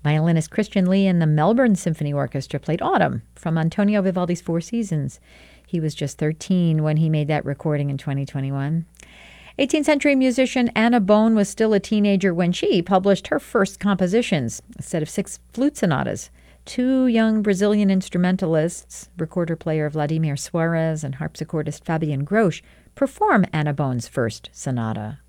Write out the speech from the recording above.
Violinist Christian Lee and the Melbourne Symphony Orchestra played Autumn from Antonio Vivaldi's Four Seasons. He was just 13 when he made that recording in 2021. 18th century musician Anna Bone was still a teenager when she published her first compositions, a set of 6 flute sonatas. 2 young Brazilian instrumentalists, recorder-player Vladimir Suarez and harpsichordist Fabian Grosch, perform Anna Bone's first sonata.